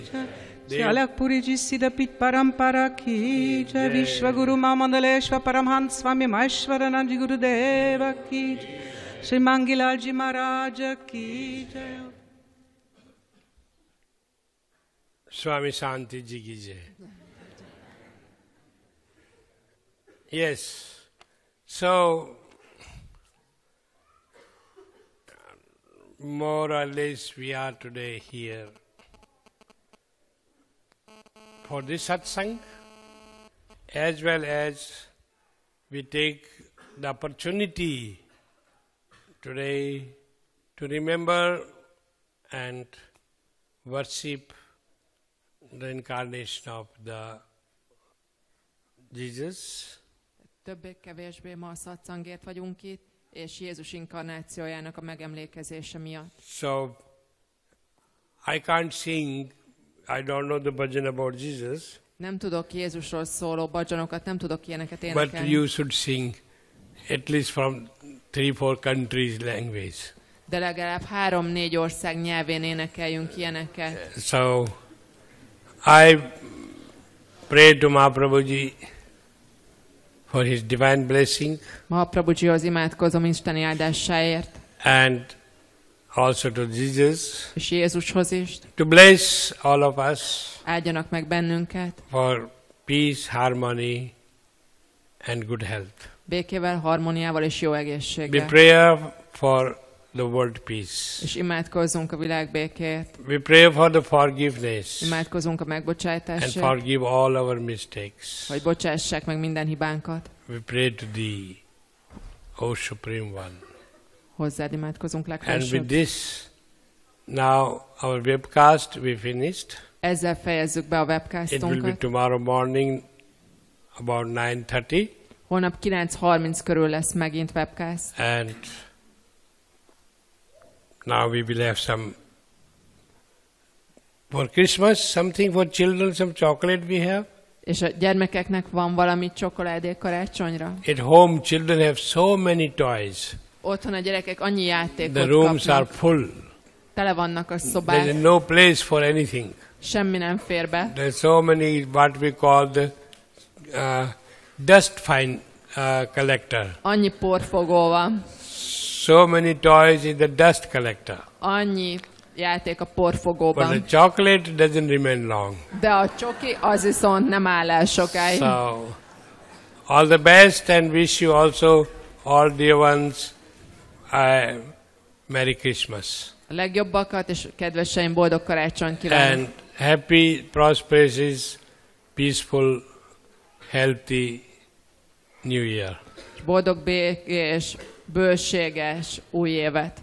Shri Alakpuri Ji Siddhapit Parampara Ki Jai, Vishwaguru Mahamandaleshwar Paramhans Swami Maheshwaranand Ji Gurudeva Ki Jai, Shri Mangilal Ji Maharaj Ki Jai. Swami Shanti Ji Ki Jai. Yes, so more or less we are today here for this satsang, as well as we take the opportunity today to remember and worship the incarnation of the Jesus. Többé-kevésbé ma a szatszangért vagyunk itt, és Jézus inkarnációjának a megemlékezése miatt. So, I can't sing, I don't know the bhajan about Jesus. Nem tudok Jézusról szóló bhajanokat, nem tudok ilyeneket But énekelni. you should sing at least from 3-4 countries' language. De legalább 3-4 ország nyelvén énekeljünk ilyeneket. So, I pray to Mahaprabhuji for his divine blessing. Mahaprabhujihoz imádkozom isteni áldásáért, And also to Jesus, és Jézushoz is. to bless all of us Áldjanak meg bennünket, for peace, harmony, and good health. békével, harmóniával és jó We egészséggel. pray for the world peace. És imádkozzunk a világ békéért, We pray for the forgiveness imádkozzunk a and megbocsátásért, forgive all our mistakes. hogy bocsássák meg minden hibánkat. We pray to Thee, O Supreme One. Hozzád imádkozunk And with legfelsőbb. this, now our webcast we finished. Ezzel fejezzük be a It will be webcastunkat. tomorrow morning about 9:30. Holnap 9:30 körül lesz megint webcast. And now we will have some for Christmas, something for children, some chocolate we have. És a gyermekeknek van valami csokoládé karácsonyra? At home, children have so many toys. Otthon a gyerekek annyi játékot The rooms are kapnak. full. Tele vannak a There is szobák, no place for anything. semmi nem fér be. There are so many what we call the dust fine collector. Annyi porfogó van, So many toys in the dust collector. annyi játék a But porfogóban. the chocolate doesn't remain long. De a csoki az viszont nem áll el sokáig. So, all the best and wish you also, all dear ones, Merry Christmas. A legjobbakat és kedveseim boldog karácsonyt kívánok. And happy, prosperous, peaceful, healthy New Year. Boldog, békés, bőséges új évet.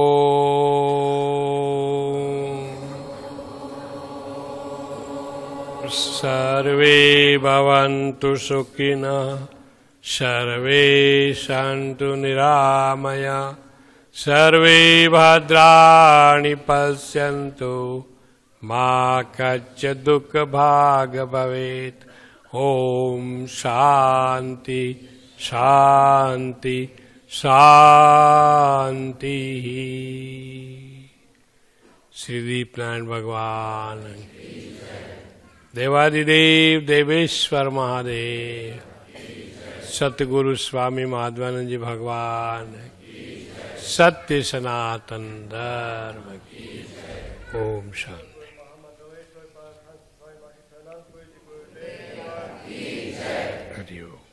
Sarve bhavantu sukhina, sarve santu niramaya, sarve bhadrani pasyantu, ma kaccha dukkha bhaga bhavet. Om Shanti, Shanti, Shanti. Sri Deepnand Bhagwan, Devadidev, Deveshwar Mahadev, Satguru Swami Madhvanand Ji Bhagwan, Satya Sanatan Dharma Ki Jai. Om Shanti. Hare Om.